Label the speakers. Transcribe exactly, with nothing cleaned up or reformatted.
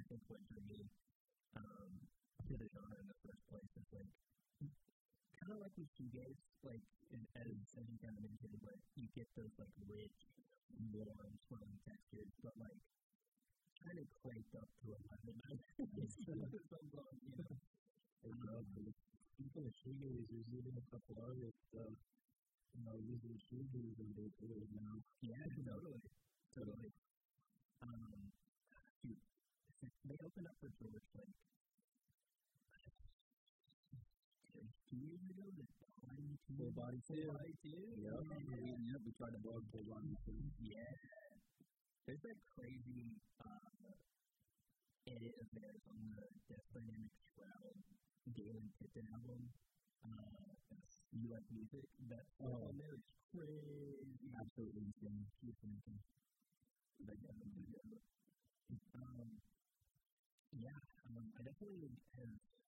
Speaker 1: think what drew me um, to the genre in the first place is like kind of like with shoegaze, like in, as as you kind of indicated, like you get those like rich, warm, swirling textures, but like kind of cranked up to eleven. Sometimes, you know.
Speaker 2: Exactly. Speaking of shoegaze, there's even a couple artists, uh, you know, using shoegaze in their careers now.
Speaker 1: Yeah, totally, totally. Um, dude, they opened up for George like two years ago. The Body Two.
Speaker 2: Full Body Two.
Speaker 1: Body Two.
Speaker 2: Yep. Yeah. Yep. We tried to blog Full Body Two.
Speaker 1: Yeah. There's that crazy uh, edit of theirs on the Death Dynamic Shroud Galen Pippin album. Uh, You Like Music. That song
Speaker 2: Oh.
Speaker 1: on there is crazy.
Speaker 2: Absolutely insane. Keep thinking.
Speaker 1: But yeah, but yeah. Um, yeah, um, I definitely have